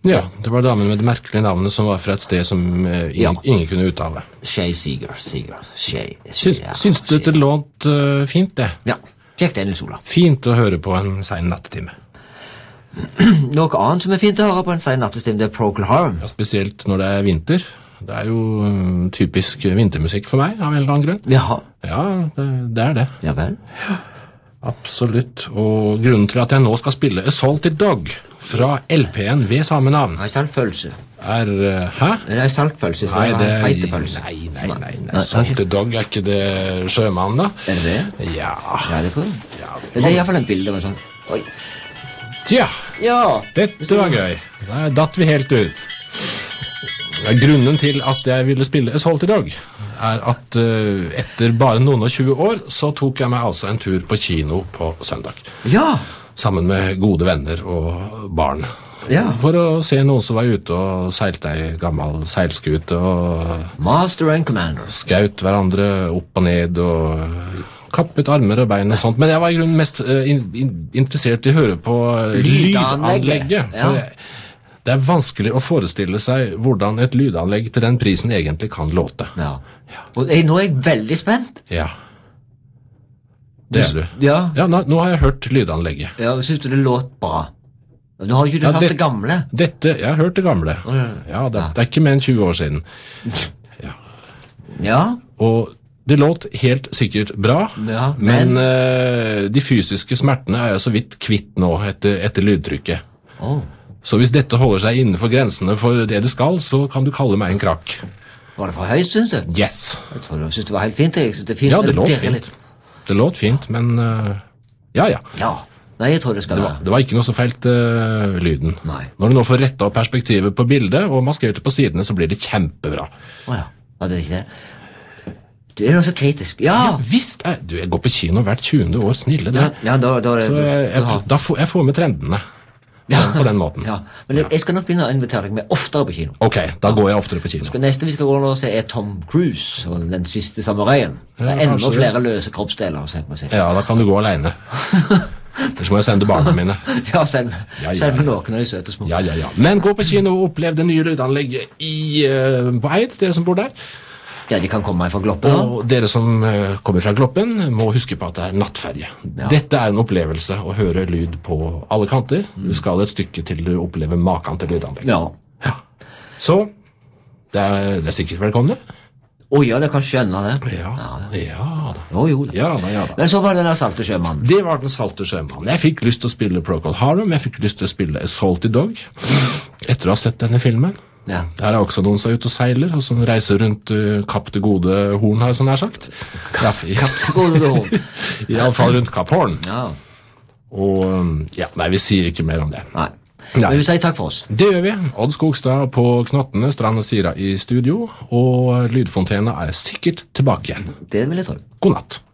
Ja, det var damen med det merkelige navnet som var fra et sted som ingen kunne uttale. Shay Seeger. Syns du det låt fint, det? Ja, kjekt det, Nils Ola. Fint å høre på en sen nattetime. Noe annet som fint å høre på en sen nattestime, det Procol Harum. Ja, spesielt når det vinter. Det jo typisk vintermusikk for meg, av en eller annen grunn. Jaha. Ja, det det. Ja vel. Absolutt, og grunnen til at jeg nå skal spille A Salty Dog fra LP-en ved samme navn Ei saltpølse. Hæ? Det ei saltpølse, så Nei, heitepølse. Nei, Salty Dog ikke det sjømann da? Det? Ja. Ja, det tror jeg. Det i hvert fall en bilde av en sånn. Oi. Tja, Ja. dette var gøy. Da datt vi helt ut. Grunnen til at jeg ville spille A Salty Dog at etter bare noen og 20 år så tok jeg meg altså en tur på kino på søndag. Ja. Sammen med gode venner og barn. Ja. For å se noen som var ute og seilte ei gammel seilskute og Master and Commander. skaut hverandre opp og ned og kappet armer og bein og sånt. Men jeg var i grunnen mest interessert i å høre på lydanlegget. For det vanskelig å forestille seg hvordan et lydanlegg til den prisen egentlig kan låte. Ja. Og nå jeg veldig spent. Ja. Det du. Ja. Ja, nå har jeg hørt lydanlegget. Ja, synes du det låt bra? Nå har jo du hørt det gamle. Jeg har hørt det gamle. Ja, det ikke mer enn 20 år siden. Ja. Og det låt helt sikkert bra, Ja, men de fysiske smertene jeg så vidt kvitt nå etter lydtrykket. Så hvis dette holder seg innenfor grensene for det skal, så kan du kalle meg en krakk. Var det for høyt, synes du? Yes. Jeg tror du synes det var helt fint. Jeg synes det er fint. Ja, det låt dirrer fint. litt. Det låt fint, men ja. Ja. Nei, jeg tror det skal være. Det var ikke noe så feilt lyden. Nei. Når du nå får rettet opp perspektivet på bildet og maskert det på sidene, så blir det kjempebra. Åja, var det ikke det? Du noe så kritisk. Ja! Visst du, jeg går på kino hvert 20. år, snille det. Ja, da er det... Så jeg får med trendene på den måten. Ja, men jeg skal nok begynne å invitere deg med oftere på kino. Ok, da går jeg oftere på kino. Neste vi skal gå nå og se Tom Cruise og Den siste samuraien. Det enda kanskje flere løse kroppsdeler å se på. Ja, da kan du gå alene. Ellers må jeg sende barna mine. Ja, send med noen av de søte små. Ja. Men gå på kino og opplev det nye lydanlegget på Eid, dere som bor der. Ja, de kan komme fra Gloppen. Og dere som kommer fra Gloppen må huske på at det nattferie. Ja. Dette en opplevelse å høre lyd på alle kanter. Du skal et stykke til du opplever maken til lydanlegg. Ja. Så, det sikkert velkomne. Ja, det kan skjønne det. Ja da. Jo da. Ja da. Men så var det den salte sjømannen. Det var den salte sjømannen. Jeg fikk lyst til å spille Procol Harum, jeg fikk lyst til å spille A Salty Dog, etter å ha sett denne filmen. Ja. Der også noen som ute og seiler, og som reiser rundt Kapp det gode horn, har jeg sånn her sagt. Kapp det gode horn. I alle fall rundt Kapp Horn. Ja. Og, nei, vi sier ikke mer om det. Nei. Men vi sier takk for oss. Det gjør vi. Odd Skogstad på knottene, Strand og Sira i studio, og lydfontena sikkert tilbake igjen. Det vil jeg tro. God natt.